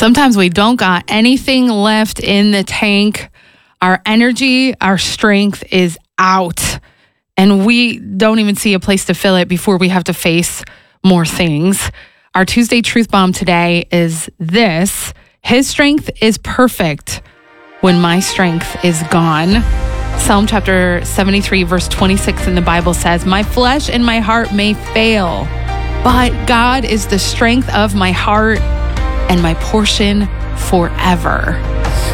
Sometimes we don't got anything left in the tank. Our energy, our strength is out. And we don't even see a place to fill it before we have to face more things. Our Tuesday Truth Bomb today is this: His strength is perfect when my strength is gone. Psalm chapter 73, verse 26 in the Bible says, "My flesh and my heart may fail, but God is the strength of my heart and my portion forever."